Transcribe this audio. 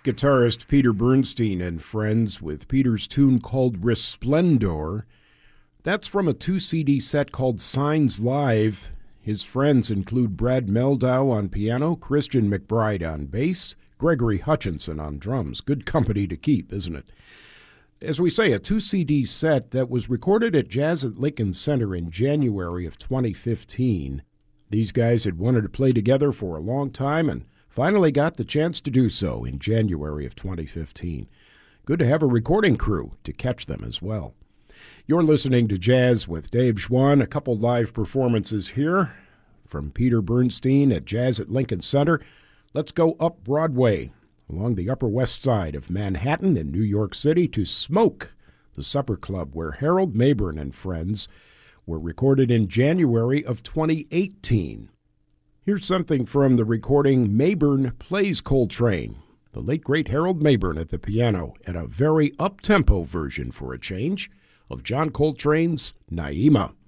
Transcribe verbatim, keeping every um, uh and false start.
Guitarist Peter Bernstein and friends with Peter's tune called Resplendor. That's from a two-C D set called Signs Live. His friends include Brad Meldau on piano, Christian McBride on bass, Gregory Hutchinson on drums. Good company to keep, isn't it? As we say, a two-C D set that was recorded at Jazz at Lincoln Center in January of twenty fifteen. These guys had wanted to play together for a long time and finally got the chance to do so in January of twenty fifteen. Good to have a recording crew to catch them as well. You're listening to Jazz with Dave Schwann. A couple live performances here from Peter Bernstein at Jazz at Lincoln Center. Let's go up Broadway along the Upper West Side of Manhattan in New York City to Smoke, the supper club where Harold Mabern and friends were recorded in January of twenty eighteen. Here's something from the recording Mabern Plays Coltrane. The late great Harold Mabern at the piano and a very up-tempo version for a change of John Coltrane's Naima.